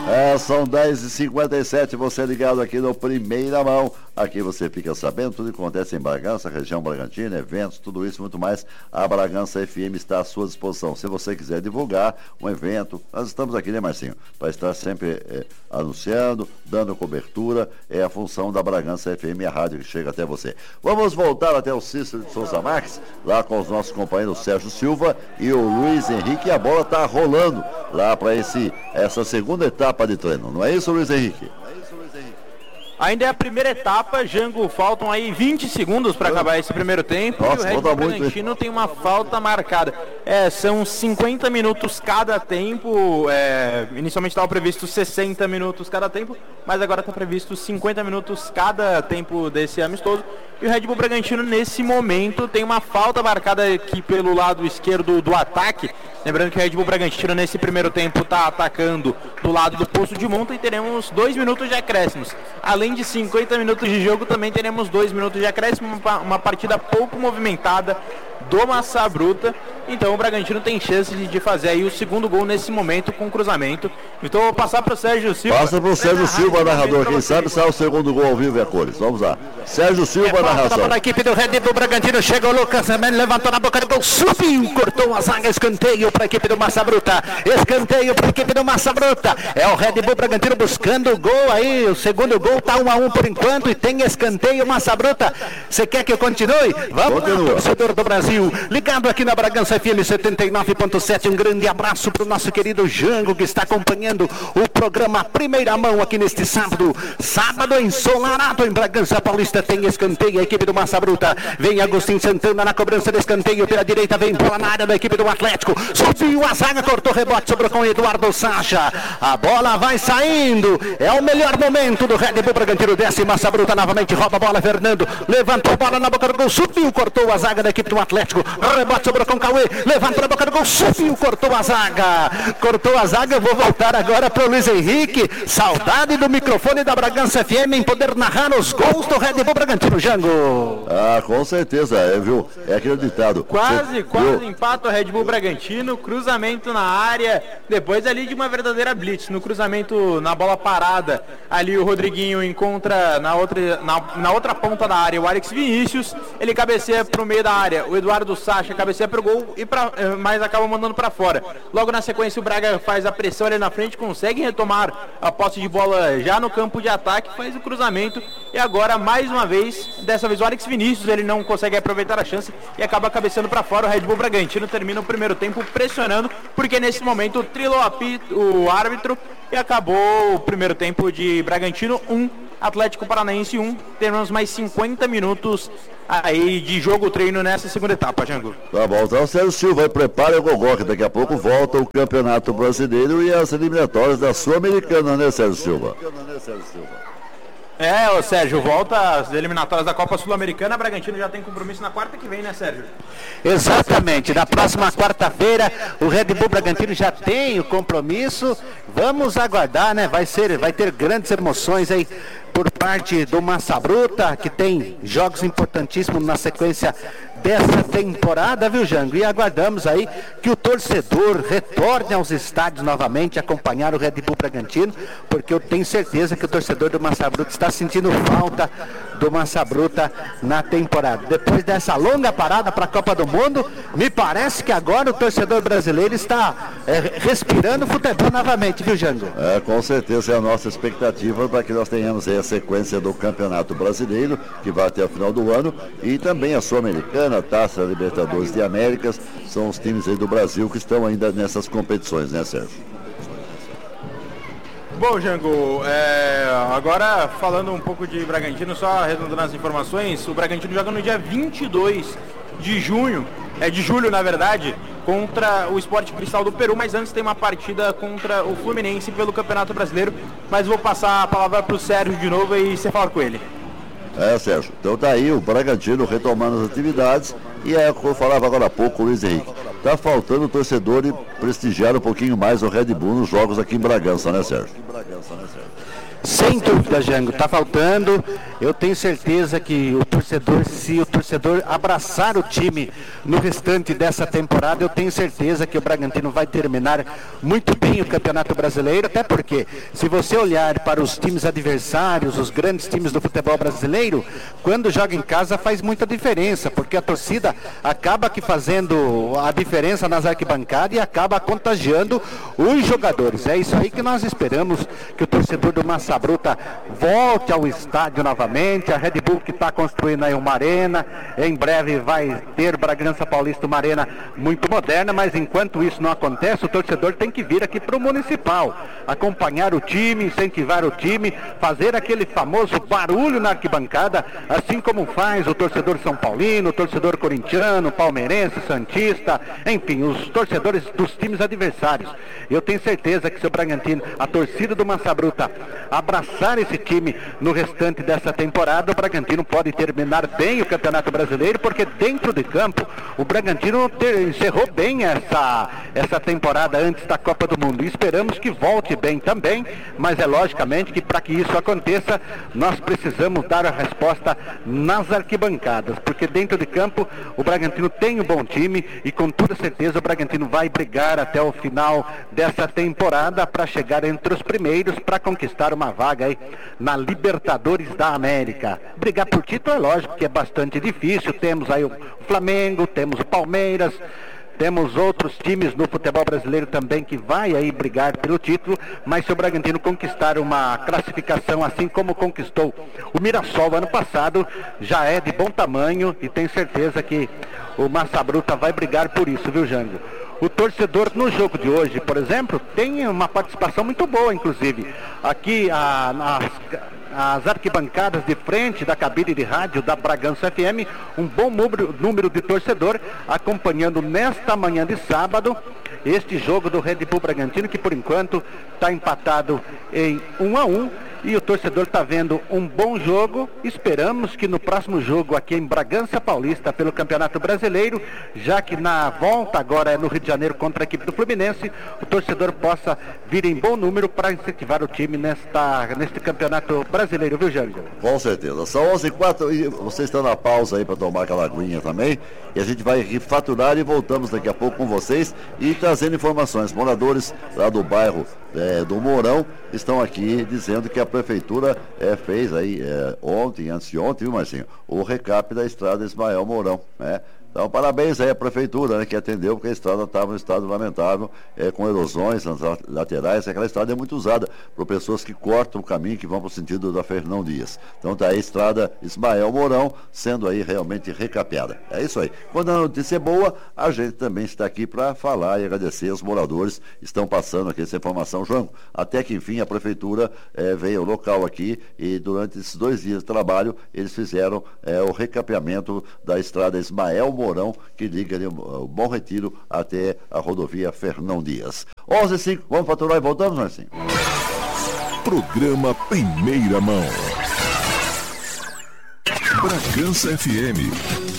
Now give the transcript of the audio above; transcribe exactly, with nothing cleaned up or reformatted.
É, são dez e cinquenta e sete, você ligado aqui no Primeira Mão. Aqui você fica sabendo tudo que acontece em Bragança, região Bragantina, eventos, tudo isso e muito mais. A Bragança F M está à sua disposição. Se você quiser divulgar um evento, nós estamos aqui, né, Marcinho? Para estar sempre é, anunciando, dando cobertura. É a função da Bragança F M, a rádio que chega até você. Vamos voltar até o Cícero de Souza Marques, lá com os nossos companheiros Sérgio Silva e o Luiz Henrique. A bola está rolando lá para esse essa segunda etapa de treino. Não é isso, Luiz Henrique? Ainda é a primeira etapa, Jango, faltam aí vinte segundos para acabar esse primeiro tempo. Nossa, e o Red Bull Bragantino tem uma falta marcada. É, são cinquenta minutos cada tempo. É, inicialmente estava previsto sessenta minutos cada tempo, mas agora está previsto cinquenta minutos cada tempo desse amistoso. E o Red Bull Bragantino, nesse momento, tem uma falta marcada aqui pelo lado esquerdo do ataque. Lembrando que o Red Bull Bragantino, nesse primeiro tempo, está atacando do lado do posto de monta e teremos dois minutos de acréscimos. Além de cinquenta minutos de jogo, também teremos dois minutos de acréscimo, uma, uma partida pouco movimentada do Massa Bruta. Então o Bragantino tem chance de, de fazer aí o segundo gol nesse momento com cruzamento. Então vou passar para o Sérgio Silva. Passa para o Sérgio Silva, narrador. Quem sabe sai o segundo gol ao vivo e a cores. Vamos lá. Sérgio Silva, é, narração. Para a equipe do Red Bull Bragantino. Chega o Lucas também, levantou na boca do gol, subiu, cortou a zaga, escanteio para a equipe do Massa Bruta. Escanteio para a equipe do Massa Bruta. É o Red Bull Bragantino buscando o gol aí. O segundo gol está um a um por enquanto e tem escanteio Massa Bruta. Você quer que eu continue? Vamos lá, torcedor do Brasil. Ligado aqui na Bragança F M setenta e nove ponto sete. Um grande abraço para o nosso querido Jango, que está acompanhando o programa Primeira Mão aqui neste sábado. Sábado ensolarado em Bragança Paulista. Tem escanteio a equipe do Massa Bruta. Vem Agostinho Santana na cobrança de escanteio pela direita. Vem bola na área da equipe do Atlético. Subiu a zaga, cortou rebote, sobrou com Eduardo Sacha. A bola vai saindo. É o melhor momento do Red Bull Bragantino. Desce Massa Bruta novamente, rouba a bola, Fernando. Levantou a bola na boca do gol. Subiu, cortou a zaga da equipe do Atlético. Rebote, sobrou com Cauê. Levanta na boca do gol. Subiu, cortou a zaga. Cortou a zaga. Eu vou voltar agora para o Luiz Henrique. Saudade do microfone da Bragança F M em poder narrar os gols do Red Bull Bragantino, Jango. Ah, com certeza, é, viu? É acreditado. Quase, Cê, quase viu? empata o Red Bull Bragantino. Cruzamento na área. Depois ali de uma verdadeira blitz. No cruzamento, na bola parada. Ali o Rodriguinho encontra na outra, na, na outra ponta da área o Alex Vinícius. Ele cabeceia para o meio da área. O Eduardo Sacha cabeceia para o gol, e pra, mas acaba mandando para fora. Logo na sequência o Braga faz a pressão ali na frente, consegue retomar a posse de bola já no campo de ataque, faz o cruzamento e agora mais uma vez, dessa vez o Alex Vinícius, ele não consegue aproveitar a chance e acaba cabeceando para fora. O Red Bull Bragantino termina o primeiro tempo pressionando, porque nesse momento trilou a pit, o árbitro, e acabou o primeiro tempo de Bragantino um, Atlético Paranaense um. Teremos mais cinquenta minutos aí de jogo treino nessa segunda etapa, Jango. Tá bom, então o Sérgio Silva vai preparar o gogó, que daqui a pouco volta o Campeonato Brasileiro e as eliminatórias da Sul-Americana, né, Sérgio Silva? É, ô Sérgio, volta as eliminatórias da Copa Sul-Americana. Bragantino já tem compromisso na quarta que vem, né, Sérgio? Exatamente, na próxima quarta-feira o Red Bull Bragantino já tem o compromisso. Vamos aguardar, né? Vai ser, vai ter grandes emoções aí por parte do Massa Bruta, que tem jogos importantíssimos na sequência dessa temporada, viu, Jango? E aguardamos aí que o torcedor retorne aos estádios novamente, acompanhar o Red Bull Bragantino, porque eu tenho certeza que o torcedor do Massa Bruta está sentindo falta do Massa Bruta na temporada. Depois dessa longa parada para a Copa do Mundo, me parece que agora o torcedor brasileiro está é, respirando futebol novamente, viu, Jango? É, com certeza é a nossa expectativa para que nós tenhamos aí a sequência do Campeonato Brasileiro, que vai até o final do ano, e também a Sul-Americana, a Taça Libertadores de Américas. São os times aí do Brasil que estão ainda nessas competições, né, Sérgio? Bom, Jango, é, agora falando um pouco de Bragantino, só arredondando as informações, o Bragantino joga no dia vinte e dois de junho, é de julho na verdade, contra o Sport Cristal do Peru, mas antes tem uma partida contra o Fluminense pelo Campeonato Brasileiro, mas vou passar a palavra para o Sérgio de novo e você fala com ele. É, Sérgio, então tá aí o Bragantino retomando as atividades, e é o que eu falava agora há pouco, Luiz Henrique, tá faltando o torcedor e prestigiar um pouquinho mais o Red Bull nos jogos aqui em Bragança, né, Sérgio? Sem dúvida, Jango, tá faltando. Eu tenho certeza que o torcedor, se o torcedor abraçar o time no restante dessa temporada, eu tenho certeza que o Bragantino vai terminar muito bem o Campeonato Brasileiro, até porque se você olhar para os times adversários, os grandes times do futebol brasileiro, quando joga em casa faz muita diferença, porque a torcida acaba que fazendo a diferença nas arquibancadas e acaba contagiando os jogadores. É isso aí que nós esperamos, que o torcedor do Massa Bruta volte ao estádio novamente. A Red Bull que está construindo aí uma arena, em breve vai ter Bragança Paulista uma arena muito moderna, mas enquanto isso não acontece, o torcedor tem que vir aqui para o Municipal, acompanhar o time, incentivar o time, fazer aquele famoso barulho na arquibancada, assim como faz o torcedor São Paulino, o torcedor corintiano, palmeirense, santista, enfim, os torcedores dos times adversários. Eu tenho certeza que se o Bragantino, a torcida do Massa Bruta, abraçar esse time no restante dessa temporada, o Bragantino pode terminar bem o Campeonato Brasileiro, porque dentro de campo o Bragantino ter, encerrou bem essa, essa temporada antes da Copa do Mundo. E esperamos que volte bem também, mas é logicamente que para que isso aconteça, nós precisamos dar a resposta nas arquibancadas, porque dentro de campo o Bragantino tem um bom time e com toda certeza o Bragantino vai brigar até o final dessa temporada para chegar entre os primeiros, para conquistar uma vaga aí na Libertadores da América. Brigar por título é lógico que é bastante difícil, temos aí o Flamengo, temos o Palmeiras, temos outros times no futebol brasileiro também que vai aí brigar pelo título, mas se o Bragantino conquistar uma classificação assim como conquistou o Mirassol ano passado, já é de bom tamanho e tenho certeza que o Massa Bruta vai brigar por isso, viu, Jango? O torcedor no jogo de hoje, por exemplo, tem uma participação muito boa, inclusive. Aqui a, a, as arquibancadas de frente da cabine de rádio da Bragança F M, um bom número, número de torcedor acompanhando nesta manhã de sábado este jogo do Red Bull Bragantino, que por enquanto está empatado em um a um. E o torcedor está vendo um bom jogo. Esperamos que no próximo jogo aqui em Bragança Paulista pelo Campeonato Brasileiro, já que na volta agora é no Rio de Janeiro contra a equipe do Fluminense, o torcedor possa vir em bom número para incentivar o time nesta, neste Campeonato Brasileiro, viu, Jânio? Com certeza. São onze e quatro e vocês estão na pausa aí para tomar aquela aguinha também. E a gente vai refaturar e voltamos daqui a pouco com vocês e trazendo informações. Moradores lá do bairro é, do Mourão estão aqui dizendo que a prefeitura é, fez aí é, ontem, antes de ontem, viu, Marcinho, o recap da estrada Ismael Mourão, né? Então, parabéns aí à prefeitura, né, que atendeu, porque a estrada estava em estado lamentável, é, com erosões nas laterais. Aquela estrada é muito usada por pessoas que cortam o caminho, que vão para o sentido da Fernão Dias. Então, está aí a estrada Ismael Mourão sendo aí realmente recapeada. É isso aí. Quando a notícia é boa, a gente também está aqui para falar e agradecer aos moradores que estão passando aqui essa informação, João. Até que, enfim, a prefeitura é, veio ao local aqui e durante esses dois dias de trabalho, eles fizeram é, o recapeamento da estrada Ismael Mourão, que liga ali, o Bom Retiro até a rodovia Fernão Dias. onze e cinco, vamos faturar e voltamos, Marcinho? Programa Primeira Mão. Bragança F M.